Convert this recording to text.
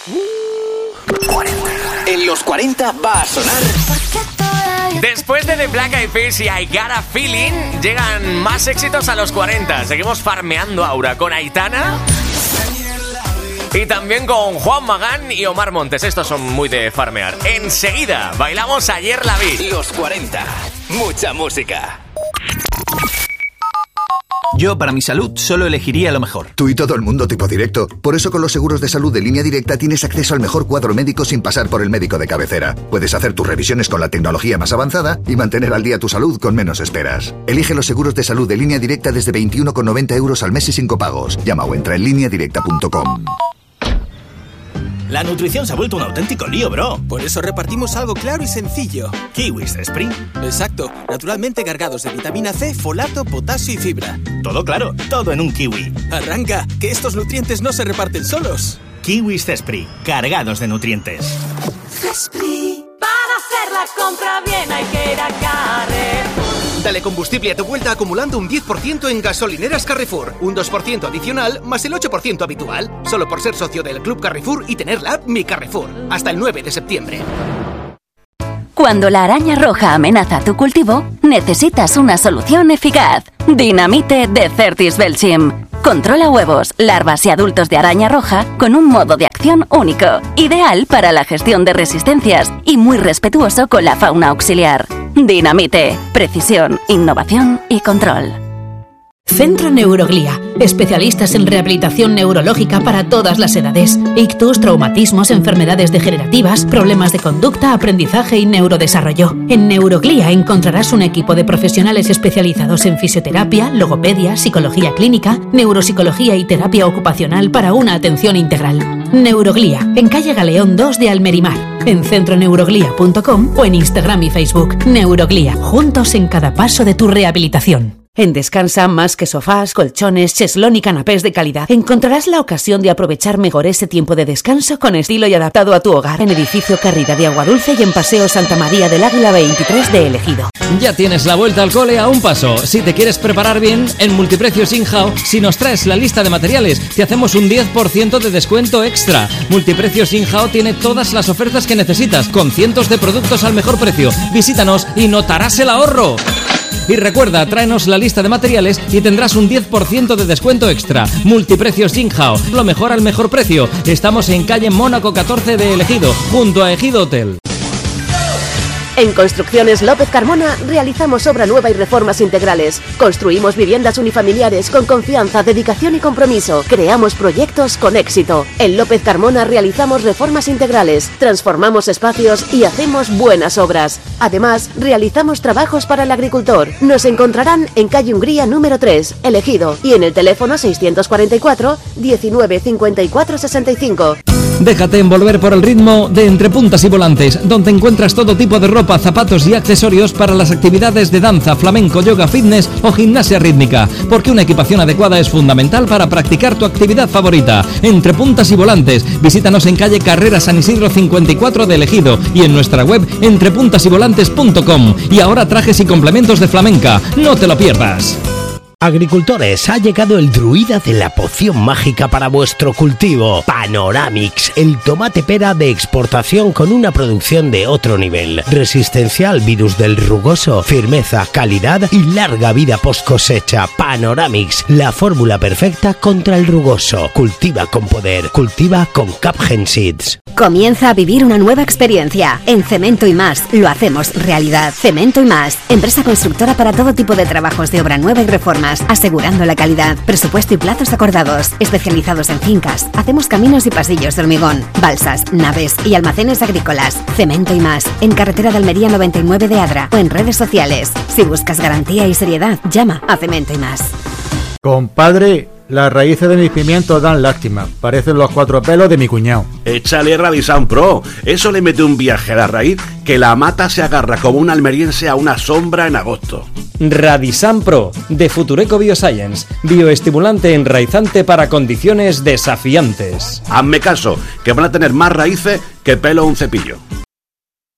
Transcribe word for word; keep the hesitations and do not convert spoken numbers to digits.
En los cuarenta va a sonar. Después de The Black Eyed Peas y I Got a Feeling, llegan más éxitos a los cuarenta. Seguimos farmeando Aura con Aitana y también con Juan Magán y Omar Montes. Estos son muy de farmear. Enseguida bailamos Ayer la vi. Los cuarenta, mucha música. Yo, para mi salud, solo elegiría lo mejor. Tú y todo el mundo tipo directo. Por eso con los seguros de salud de Línea Directa tienes acceso al mejor cuadro médico sin pasar por el médico de cabecera. Puedes hacer tus revisiones con la tecnología más avanzada y mantener al día tu salud con menos esperas. Elige los seguros de salud de Línea Directa desde veintiuno con noventa euros al mes y sin copagos. Llama o entra en línea directa punto com. La nutrición se ha vuelto un auténtico lío, bro. Por eso repartimos algo claro y sencillo. Kiwis Esprit. Exacto, naturalmente cargados de vitamina C, folato, potasio y fibra. Todo claro, todo en un kiwi. Arranca, que estos nutrientes no se reparten solos. Kiwis Esprit, cargados de nutrientes. Esprit. Para hacer la compra bien hay que ir a Carrefour. Dale combustible a tu vuelta acumulando un diez por ciento en gasolineras Carrefour, un dos por ciento adicional más el ocho por ciento habitual, solo por ser socio del Club Carrefour y tener la app Mi Carrefour, hasta el nueve de septiembre. Cuando la araña roja amenaza tu cultivo, necesitas una solución eficaz. Dinamite de Certis Belchim. Controla huevos, larvas y adultos de araña roja con un modo de acción único, ideal para la gestión de resistencias y muy respetuoso con la fauna auxiliar. Dinamite, precisión, innovación y control. Centro Neuroglía, especialistas en rehabilitación neurológica para todas las edades, ictus, traumatismos, enfermedades degenerativas, problemas de conducta, aprendizaje y neurodesarrollo. En Neuroglía encontrarás un equipo de profesionales especializados en fisioterapia, logopedia, psicología clínica, neuropsicología y terapia ocupacional para una atención integral. Neuroglía, en calle Galeón dos de Almerimar, en centro neuroglía punto com o en Instagram y Facebook. Neuroglía, juntos en cada paso de tu rehabilitación. En Descansa, más que sofás, colchones, cheslón y canapés de calidad, encontrarás la ocasión de aprovechar mejor ese tiempo de descanso con estilo y adaptado a tu hogar. En Edificio Carrida de Aguadulce y en Paseo Santa María del Águila veintitrés de El Ejido. Ya tienes la vuelta al cole a un paso. Si te quieres preparar bien, en Multiprecios In-House, si nos traes la lista de materiales, te hacemos un diez por ciento de descuento extra. Multiprecios In-House tiene todas las ofertas que necesitas, con cientos de productos al mejor precio. Visítanos y notarás el ahorro. Y recuerda, tráenos la lista de materiales y tendrás un diez por ciento de descuento extra. Multiprecios Jinghao, lo mejor al mejor precio. Estamos en calle Mónaco catorce de El Ejido, junto a Ejido Hotel. En Construcciones López Carmona realizamos obra nueva y reformas integrales. Construimos viviendas unifamiliares con confianza, dedicación y compromiso. Creamos proyectos con éxito. En López Carmona realizamos reformas integrales, transformamos espacios y hacemos buenas obras. Además, realizamos trabajos para el agricultor. Nos encontrarán en calle Hungría número tres, El Ejido, y en el teléfono seiscientos cuarenta y cuatro, diecinueve, cincuenta y cuatro, sesenta y cinco. Déjate envolver por el ritmo de Entre Puntas y Volantes, donde encuentras todo tipo de ropa, zapatos y accesorios para las actividades de danza, flamenco, yoga, fitness o gimnasia rítmica, porque una equipación adecuada es fundamental para practicar tu actividad favorita. Entre Puntas y Volantes, visítanos en calle Carrera San Isidro cincuenta y cuatro de El Ejido y en nuestra web entre puntas y volantes punto com. Y ahora trajes y complementos de flamenca, no te lo pierdas. Agricultores, ha llegado el druida de la poción mágica para vuestro cultivo. Panoramix, el tomate pera de exportación con una producción de otro nivel. Resistencia al virus del rugoso, firmeza, calidad y larga vida post cosecha. Panoramix, la fórmula perfecta contra el rugoso. Cultiva con poder, cultiva con Capgen Seeds. Comienza a vivir una nueva experiencia. En Cemento y Más lo hacemos realidad. Cemento y Más, empresa constructora para todo tipo de trabajos de obra nueva y reformas, asegurando la calidad, presupuesto y plazos acordados. Especializados en fincas, hacemos caminos y pasillos de hormigón, balsas, naves y almacenes agrícolas. Cemento y Más, en carretera de Almería noventa y nueve de Adra o en redes sociales. Si buscas garantía y seriedad, llama a Cemento y Más. Compadre, las raíces de mis pimientos dan lástima. Parecen los cuatro pelos de mi cuñado. Échale Radisan Pro. Eso le mete un viaje a la raíz que la mata se agarra como un almeriense a una sombra en agosto. Radisan Pro, de Futureco Bioscience. Bioestimulante enraizante para condiciones desafiantes. Hazme caso, que van a tener más raíces que pelo un cepillo.